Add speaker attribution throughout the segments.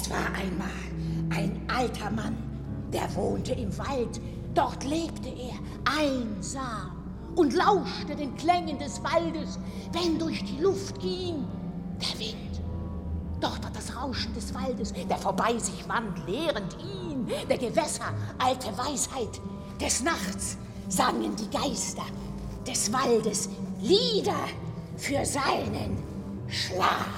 Speaker 1: Es war einmal ein alter Mann, der wohnte im Wald. Dort lebte er einsam und lauschte den Klängen des Waldes, wenn durch die Luft ging der Wind. Dort hat das Rauschen des Waldes, der vorbei sich wandt, lehrend ihn, der Gewässer, alte Weisheit. Des Nachts sangen die Geister des Waldes Lieder für seinen Schlaf.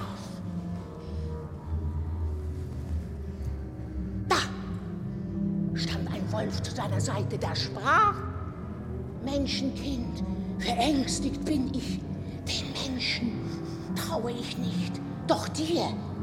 Speaker 1: Da stand ein Wolf zu seiner Seite, der sprach: Menschenkind, verängstigt bin ich, den Menschen traue ich nicht, doch dir,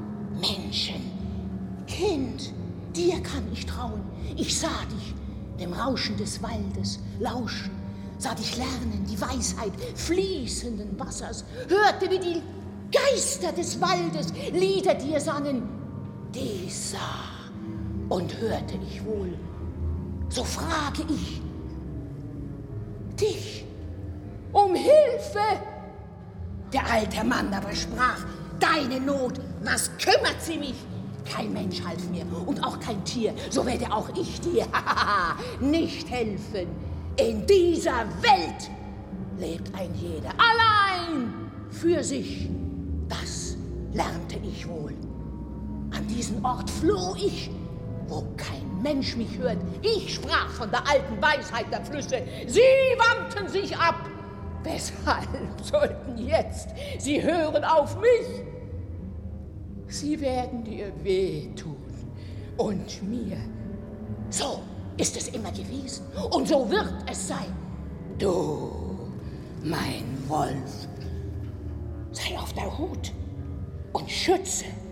Speaker 1: Menschenkind, dir kann ich trauen. Ich sah dich dem Rauschen des Waldes lauschen, sah dich lernen die Weisheit fließenden Wassers, hörte, wie die Geister des Waldes Lieder dir sangen. Dies sah und hörte ich wohl. So frage ich dich um Hilfe. Der alte Mann aber sprach: Deine Not, was kümmert sie mich? Kein Mensch half mir und auch kein Tier, so werde auch ich dir nicht helfen. In dieser Welt lebt ein jeder allein für sich. Das lernte ich wohl. An diesen Ort floh ich, wo kein Mensch mich hört. Ich sprach von der alten Weisheit der Flüsse. Sie wandten sich ab. Weshalb sollten jetzt sie hören auf mich? Sie werden dir wehtun und mir. So ist es immer gewesen und so wird es sein. Du, mein Wolf, sei auf der Hut und schütze